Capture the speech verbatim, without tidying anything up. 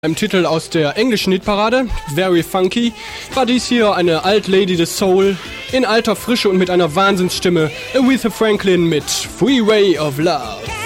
Ein Titel aus der englischen Hitparade, Very Funky, war dies hier eine Alt Lady des Soul in alter Frische und mit einer Wahnsinnsstimme, Aretha Franklin mit Freeway of Love.